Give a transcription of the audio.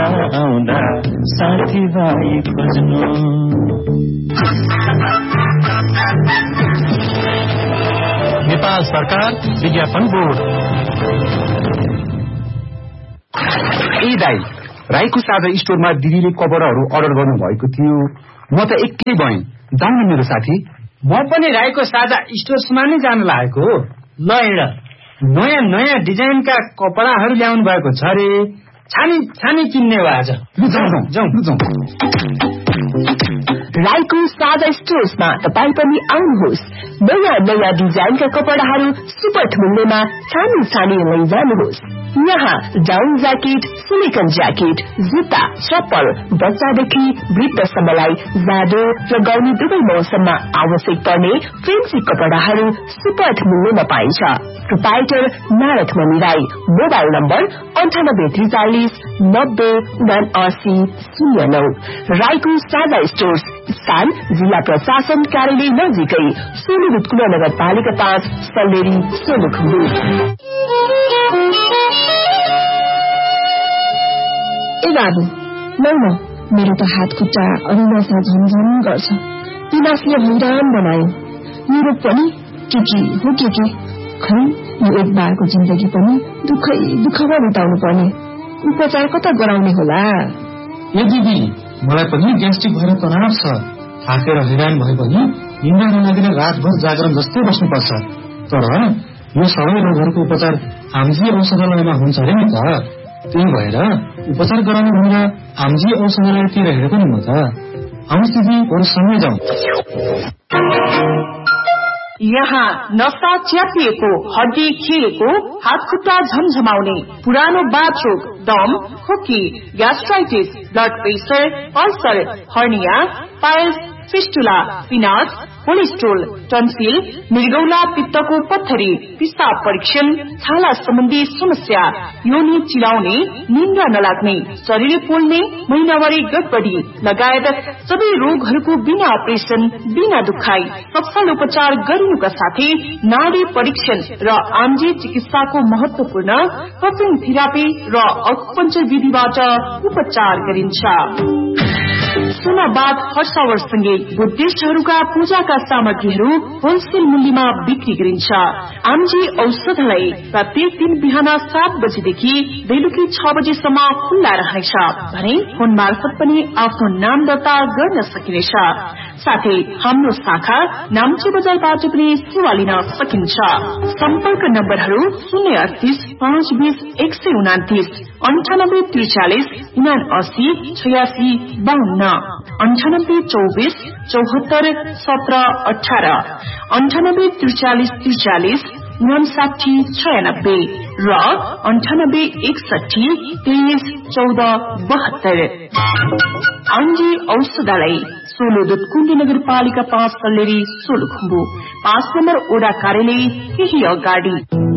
आउँदा साथीभाइ खोज्नु। नेपाल सरकार विज्ञापन बोर्ड। ए दाइ, राईको साझा स्टोरमा दिदीले कपडाहरू अर्डर गर्नु भएको थियो। म त एक्लै भएँ, जाउँ न मेरो साथी। म पनि राईको साझा स्टोर्समा नै जान लागेको हो। ल हिँड, नयाँ नयाँ डिजाइनका कपडाहरू ल्याउनु भएको छ रे। छानी छानी किन्ने हो आज। राईको साझा स्टोर्समा तपाईँ पनि आउनुहोस्। नयाँ नयाँ डिजाइनका कपडाहरू सुपथ मूल्यमा छानी छानी लैजानुहोस्। यहाँ डाउन ज्याकेट, सिलिकन ज्याकेट, जुत्ता, चप्पल, बच्चादेखि वृद्धसम्मलाई जाडो र गर्मी दुवै मौसममा आवश्यक पर्ने फेन्सी कपडाहरू सुपथ मूल्यमा पाइन्छ। प्रोपाइटर नारद मणि राई। Mobile number 9843907909। राईको साझा स्टोर्स, स्थान जिल्ला प्रशासन कार्यालय नजिकै, सोलुखुम्बु नगरपालिका 5, सल्लेरी, सोलुखुम्बु। ए बाबु, लौ न, मेरो त हात खुट्टा अनि नसा झमझम गर्छ। पिनासले हैरान बनायो। युरोप पनि के हो के खै, यो एक बारको जिन्दगी पनि दुःखमा बिताउनु पर्ने। उपचार कता गराउने होला? ए दिदी, मलाई पनि ग्यास्ट्रिक भएर तनाव छ। थाकेर हैरान भए पनि निन्द्रा नलागेर रातभर जागरण जस्तै बस्नुपर्छ। तर यो सबै रोगहरूको उपचार आमजी औषधालयमा हुन्छ अरे नि त। त्यही भएर उपचार गराउनु भनेर आमजी औषधालयतिर हेरेको नि म त। आउनुहोस् दिदी, बरु सँगै जाउँ। यहाँ नसा च्यापिएको, हड्डी खिएको, हात खुट्टा झमझमाउने, पुरानो बाथरोग, दम, खोकी, gastritis, blood pressure, ulcer, hernia, piles, fistula, पिनास, cholesterol, tonsil, मृगौला, पित्तको पत्थरी, पिसाब परीक्षण, छाला सम्बन्धी समस्या, योनि चिलाउने, निन्द्रा नलाग्ने, शरीर पोल्ने, महिनावारी गडबडी लगायत सबै रोगहरूको बिना अपरेसन, बिना दुखाई सफल उपचार गरिनुका साथै नाडी परीक्षण र आम्जी चिकित्साको महत्वपूर्ण कपिङ थेरापी र अकुपञ्चर विधिबाट उपचार गरिन्छ। सुनाबाद हर्षावरसँगै बुद्धिस्टहरूका पूजाका सामग्रीहरू होलसेल मूल्यमा बिक्री गरिन्छ। आमजी औषधालय प्रत्येक दिन बिहान 7 बजेदेखि बेलुकी 6 बजेसम्म खुल्ला रहनेछ भने फोन मार्फत पनि आफ्नो नाम दर्ता गर्न सकिनेछ। साथै हाम्रो शाखा नाम्ची बजारबाट पनि सेवा लिन सकिन्छ। सम्पर्क नम्बरहरू 038 520 129, 98 43 79 86 52, 98 24 74 17 18, 98 43 43 59 96 र 98 61 23 14 72। आमजी औषधालय, सोलो दुधकुण्डी नगरपालिका 5, सल्लेरी, सोलुखुम्बु। 5 नम्बर ओडा कार्यालय, केही अगाडि।